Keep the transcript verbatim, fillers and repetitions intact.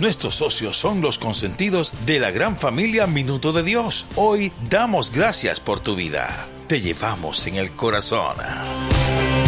Nuestros socios son los consentidos de la gran familia Minuto de Dios. Hoy damos gracias por tu vida. Te llevamos en el corazón.